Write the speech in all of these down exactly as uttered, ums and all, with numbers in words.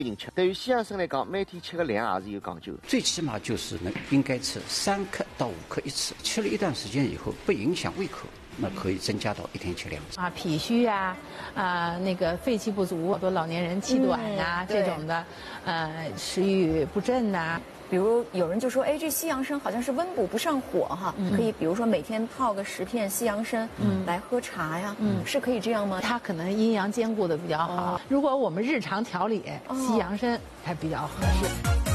人吃。对于西洋参来讲，每天吃个量也是有讲究。 最起码就是能应该吃三克到五克一次，吃了一段时间以后不影响胃口，那可以增加到一天吃两次。 啊，脾虚啊，啊那个肺气不足，好多老年人气短呀、啊嗯、这种的，呃食欲不振呐、啊。 比如有人就说，哎，这西洋参好像是温补不上火哈，嗯、可以比如说每天泡个十片西洋参，嗯，来喝茶呀，嗯，是可以这样吗？ 它可能阴阳兼顾的比较好。哦、如果我们日常调理，哦、西洋参还比较合适。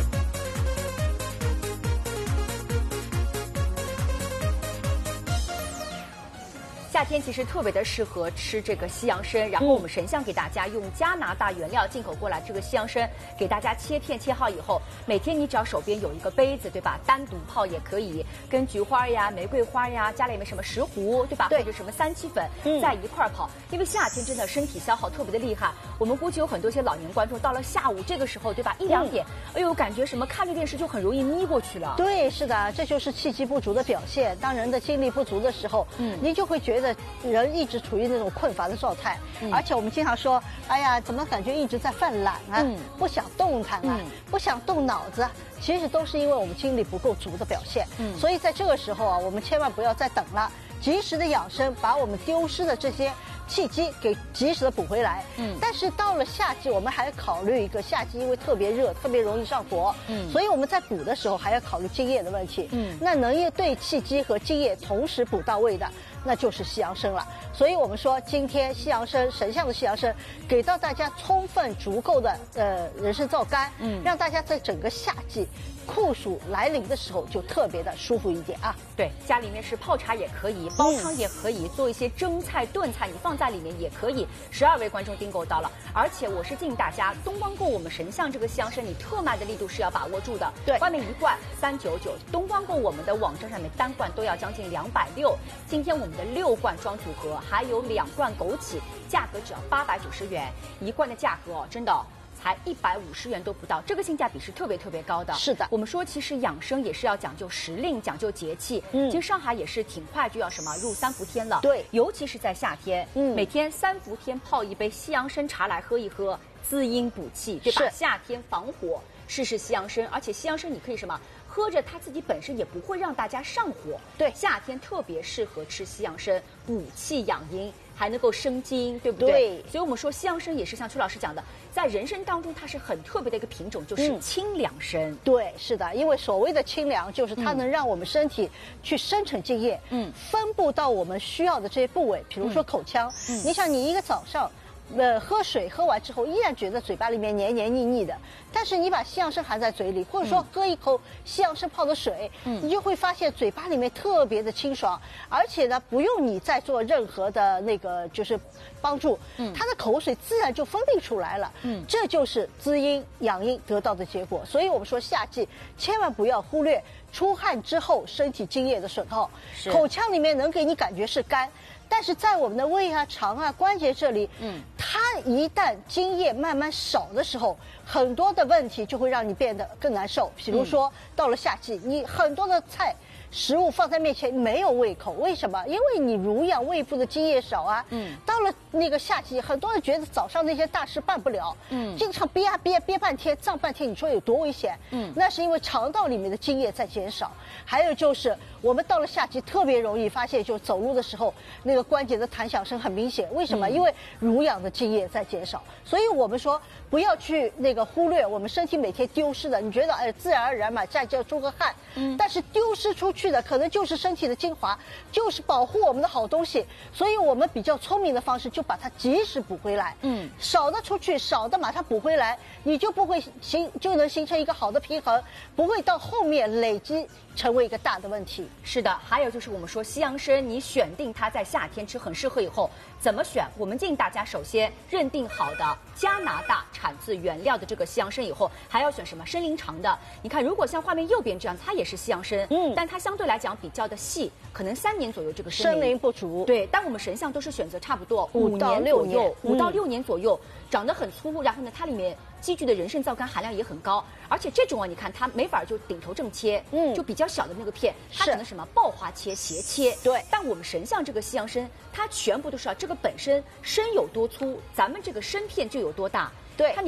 夏天其实特别的适合吃这个西洋参，然后我们神像给大家用加拿大原料进口过来这个西洋参，给大家切片切好以后，每天你只要手边有一个杯子，对吧？单独泡也可以，跟菊花呀、玫瑰花呀，家里面什么石斛，对吧？对或者什么三七粉、嗯、在一块儿泡，因为夏天真的身体消耗特别的厉害。我们估计有很多些老年观众到了下午这个时候，对吧？一两点，嗯、哎呦，感觉什么看着电视就很容易眯过去了。 对，是的，这就是气机不足的表现。当人的精力不足的时候，嗯，您就会觉得人一直处于那种困乏的状态，嗯、而且我们经常说，哎呀，怎么感觉一直在犯懒啊，嗯、不想动弹啊，嗯、不想动脑子，其实都是因为我们精力不够足的表现。嗯，所以在这个时候啊，我们千万不要再等了，及时的养生，把我们丢失的这些气机给及时的补回来。嗯，但是到了夏季，我们还要考虑一个夏季因为特别热，特别容易上火。嗯，所以我们在补的时候还要考虑津液的问题。嗯，那能够对气机和津液同时补到位的，那就是西洋参了。所以我们说，今天西洋参神像的西洋参给到大家充分足够的呃人参皂苷，嗯，让大家在整个夏季酷暑来临的时候就特别的舒服一点啊。 对，家里面是泡茶也可以，煲汤也可以，嗯、做一些蒸菜炖菜，你放在里面也可以。十二位观众订购到了，而且我是建议大家，东方购我们神像这个西洋参，你特卖的力度是要把握住的。对，外面一罐三九九，东方购我们的网站上面单罐都要将近两百六。今天我们的六罐装组合，还有两罐枸杞，价格只要八百九十元，一罐的价格哦，真的、哦。才一百五十元都不到，这个性价比是特别特别高的。 是的， 我们说其实养生也是要讲究时令，讲究节气。嗯，其实上海也是挺快就要什么入三伏天了。对，尤其是在夏天，嗯，每天三伏天泡一杯西洋参茶来喝一喝，滋阴补气，对吧？是夏天防火，试试西洋参，而且西洋参你可以什么？喝着它自己本身也不会让大家上火。对，夏天特别适合吃西洋参，补气养阴。还能够生津，对不对？对，所以我们说西洋参也是像邱老师讲的，在人参当中它是很特别的一个品种，就是清凉参。嗯、 对，是的，因为所谓的清凉，就是它能让我们身体去生成津液，嗯，分布到我们需要的这些部位，比如说口腔。嗯，你想，你一个早上。呃，喝水喝完之后，依然觉得嘴巴里面黏黏腻腻的，但是你把西洋参含在嘴里，或者说喝一口西洋参泡的水，嗯，你就会发现嘴巴里面特别的清爽，而且呢，不用你再做任何的那个就是帮助，嗯，它的口水自然就分泌出来了，嗯，这就是滋阴养阴得到的结果。所以我们说夏季千万不要忽略出汗之后身体津液的损耗，口腔里面能给你感觉是干。但是在我们的胃啊、肠啊、关节这里，嗯，它一旦津液慢慢少的时候，很多的问题就会让你变得更难受。比如说，到了夏季，你很多的菜。食物放在面前没有胃口，为什么？因为你濡养胃部的津液少啊。嗯。到了那个夏季，很多人觉得早上那些大事办不了，嗯，经常憋啊憋憋半天，胀半天，你说有多危险？嗯，那是因为肠道里面的津液在减少。还有就是我们到了夏季特别容易发现，就走路的时候那个关节的弹响声很明显，为什么？嗯、因为濡养的津液在减少。所以我们说不要去那个忽略我们身体每天丢失的，你觉得哎自然而然嘛，再就出个汗，嗯，但是丢失出去的可能就是身体的精华，就是保护我们的好东西，所以我们比较聪明的方式就把它及时补回来。嗯，少的出去，少的马上补回来，你就不会形就能形成一个好的平衡，不会到后面累积成为一个大的问题。 是的，还有就是我们说西洋参，你选定它在夏天吃很适合以后，怎么选？我们建议大家首先认定好的加拿大产自原料的这个西洋参以后，还要选什么参林长的。你看，如果像画面右边这样，它也是西洋参，嗯，但它相对来讲比较的细，可能三年左右这个参林不足。 对，但我们神像都是选择差不多五年左右，五到六年左右，长得很粗，然后呢，它里面积聚的人参皂苷含量也很高，而且这种啊，你看它没法就顶头正切，嗯，就比较小的那个片，它可能什么爆花切、斜切，对。但我们神像这个西洋参，它全部都是啊，这个本身参有多粗，咱们这个参片就有多大。对，它你看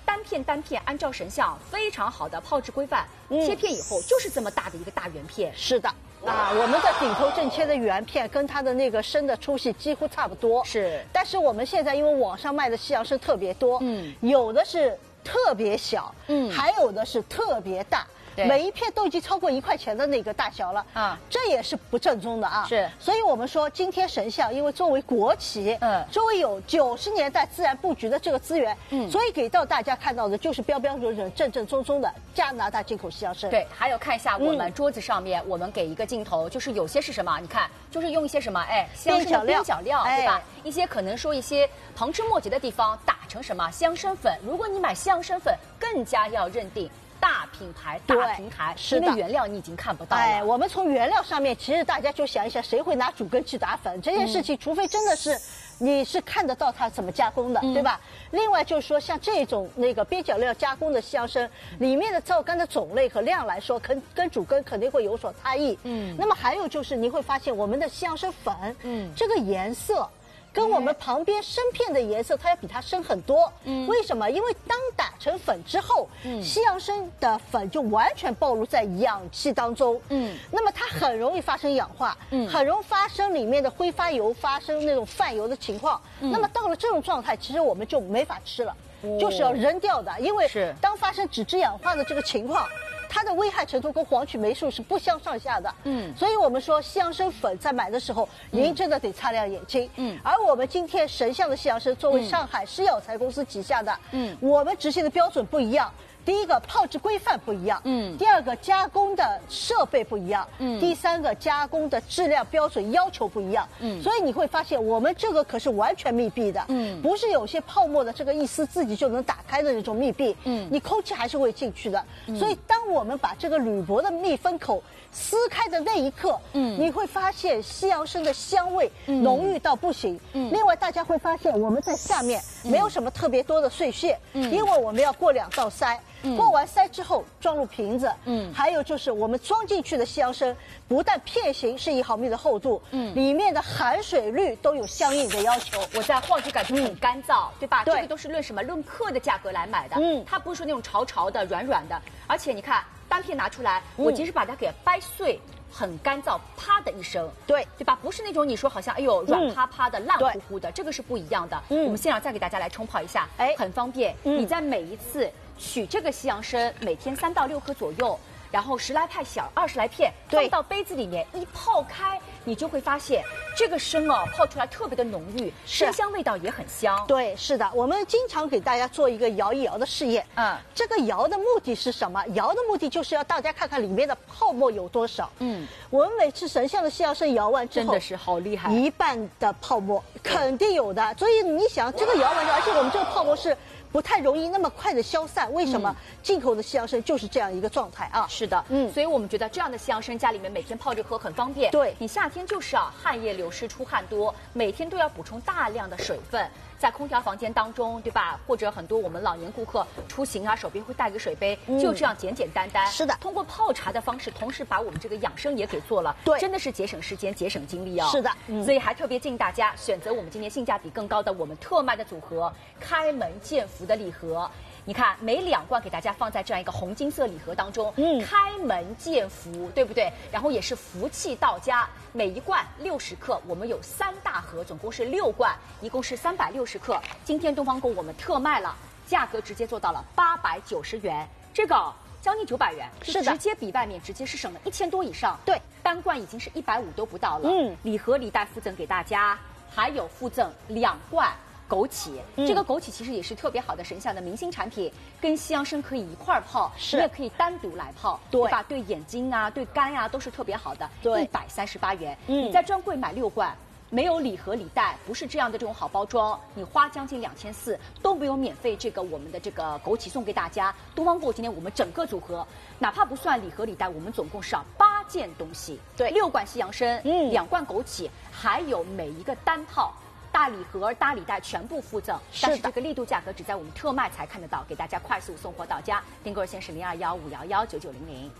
单片单片按照神像非常好的泡制规范，嗯、切片以后就是这么大的一个大圆片。 是的。啊，我们的顶头正切的圆片跟它的那个生的粗细几乎差不多。 是。但是我们现在因为网上卖的西洋参特别多，嗯，有的是特别小，嗯，还有的是特别大。每一片都已经超过一块钱的那个大小了啊，这也是不正宗的啊。 是， 所以我们说今天神像因为作为国企，嗯，作为有九十年代自然布局的这个资源，嗯，所以给到大家看到的就是标标准准、正正宗宗的加拿大进口西洋参。 对，还有看一下我们桌子上面，嗯、我们给一个镜头，就是有些是什么？你看，就是用一些什么？哎，西洋参的边角料，对吧？哎、一些可能说一些旁枝末节的地方打成什么西洋参粉？如果你买西洋参粉，更加要认定。大品牌、大平台，因为原料你已经看不到了。 哎，我们从原料上面，其实大家就想一想，谁会拿主根去打粉？这件事情，嗯、除非真的是你是看得到它怎么加工的，嗯、对吧？另外就是说，像这种那个边角料加工的西洋参，里面的皂苷的种类和量来说，跟跟主根肯定会有所差异。嗯，那么还有就是你会发现，我们的西洋参粉，嗯，这个颜色。跟我们旁边生片的颜色，它要比它深很多。嗯，为什么？因为当打成粉之后，嗯，西洋参的粉就完全暴露在氧气当中。嗯，那么它很容易发生氧化，嗯，很容易发生里面的挥发油发生那种泛油的情况。嗯，那么到了这种状态，其实我们就没法吃了，哦、就是要扔掉的，因为是当发生脂质氧化的这个情况。它的危害程度跟黄曲霉素是不相上下的，嗯，所以我们说西洋参粉在买的时候，您真的得擦亮眼睛，嗯，而我们今天神像的西洋参作为上海市药材公司旗下的，嗯，我们执行的标准不一样。第一个泡制规范不一样，嗯，第二个加工的设备不一样，嗯，第三个加工的质量标准要求不一样，嗯，所以你会发现我们这个可是完全密闭的，嗯，不是有些泡沫的这个一撕自己就能打开的那种密闭，嗯，你空气还是会进去的，嗯，所以当我们把这个铝箔的密封口撕开的那一刻，嗯，你会发现西洋参的香味浓郁到不行，嗯，另外大家会发现我们在下面没有什么特别多的碎屑，嗯，因为我们要过两道筛。嗯、过完筛之后装入瓶子，嗯，还有就是我们装进去的西洋参，不但片型是一毫米的厚度，嗯，里面的含水率都有相应的要求。 我在晃就感觉很干燥，嗯、对吧？对，这个都是论什么？论克的价格来买的，嗯，它不是说那种潮潮的、软软的，而且你看单片拿出来，嗯、我即使把它给掰碎。很干燥，啪的一声， 对对吧？不是那种你说好像哎呦软趴趴的、嗯、烂乎乎的，这个是不一样的。嗯，我们现场再给大家来冲泡一下，哎，很方便。嗯、你在每一次取这个西洋参，每天三到六颗左右，然后十来片小，二十来片，放到杯子里面一泡开，你就会发现这个参哦泡出来特别的浓郁，参香味道也很香。 对，是的，我们经常给大家做一个摇一摇的试验。嗯，这个摇的目的是什么？摇的目的就是要大家看看里面的泡沫有多少。嗯，我们每次神像的西洋参摇完之后， 真的是好厉害， 一半的泡沫肯定有的。所以你想，这个摇完之后，而且我们这个泡沫是不太容易那么快的消散。为什么？嗯、进口的西洋参就是这样一个状态啊。 是的，嗯，所以我们觉得这样的西洋参家里面每天泡着喝很方便。 对， 你夏天就是啊，汗液流失出汗多，每天都要补充大量的水分。在空调房间当中，对吧？或者很多我们老年顾客出行啊，手边会带个水杯，嗯、就这样简简单单。 是的， 通过泡茶的方式，同时把我们这个养生也给做了。 对， 真的是节省时间、节省精力啊、哦。 是的，嗯、 所以还特别建议大家选择我们今天性价比更高的我们特卖的组合——开门见福的礼盒。你看，每两罐给大家放在这样一个红金色礼盒当中，嗯，开门见福，对不对？然后也是福气到家，每一罐六十克，我们有三大盒，总共是六罐，一共是三百六十克。今天东方购我们特卖了，价格直接做到了八百九十元，这个将近九百元，是直接比外面直接是省了一千多以上。 对， 单罐已经是一百五都不到了。嗯，礼盒礼袋附赠给大家，还有附赠两罐。枸杞，嗯、这个枸杞其实也是特别好的神像的明星产品，跟西洋参可以一块儿泡，你也可以单独来泡，对, 对吧？对眼睛啊，对肝啊都是特别好的。对，一百三十八元，嗯、你在专柜买六罐，没有礼盒礼袋，不是这样的这种好包装，你花将近两千四都没有免费这个我们的这个枸杞送给大家。东方购今天我们整个组合，哪怕不算礼盒礼袋，我们总共是啊八件东西，对，六罐西洋参，嗯，两罐枸杞，还有每一个单套。大礼盒、大礼袋全部附赠，但是这个力度价格只在我们特卖才看得到，给大家快速送货到家。订购热线是零二幺五幺幺九九零零。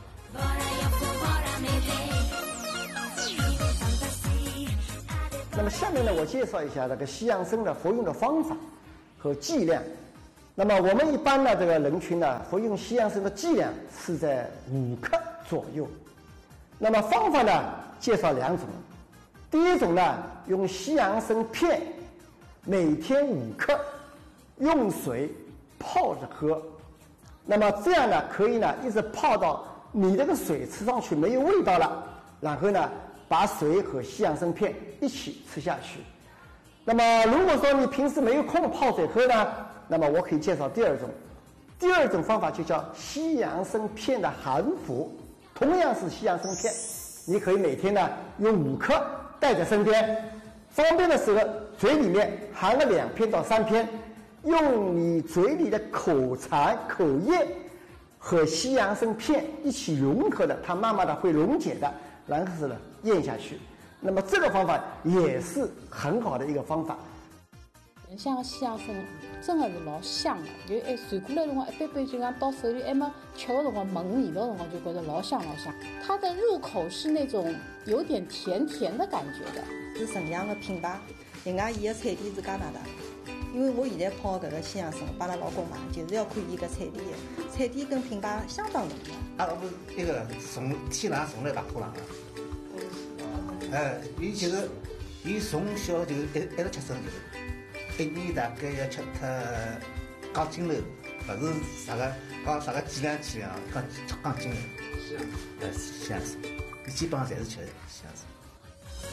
那么下面呢，我介绍一下这个西洋参的服用的方法和剂量。 那么我们一般的这个人群呢，服用西洋参的剂量是在五克左右。那么方法呢，介绍两种。第一种呢，用西洋参片，每天五克，用水泡着喝。那么这样呢，可以呢一直泡到你这个水吃上去没有味道了，然后呢，把水和西洋参片一起吃下去。那么如果说你平时没有空泡水喝呢，那么我可以介绍第二种。第二种方法就叫西洋参片的含服，同样是西洋参片，你可以每天呢用五克带在身边，方便的时候嘴里面含了两片到三片，用你嘴里的口馋口液和西洋参片一起融合的，它慢慢的会溶解的，然后是呢咽下去。那么这个方法也是很好的一个方法。 像西洋参真的是老香的，就哎传过来辰光一杯杯就讲到手里还没吃的辰光闻味道辰光就觉得老香老香。它的入口是那种有点甜甜的感觉的， 是纯阳的品牌。另外，伊个产地是加拿大，因为我现在泡搿个西洋参，帮拉老公嘛，就是要看伊个产地的，产地跟品牌相当的一样。 阿拉不是那个从天上送来大土壤的，哎，伊就是伊从小就一一直吃参就是。一年大概要吃脱钢斤头，不是啥个讲啥个几两几两，讲讲斤头。是啊。呃，西洋参，基本上侪是吃西洋参。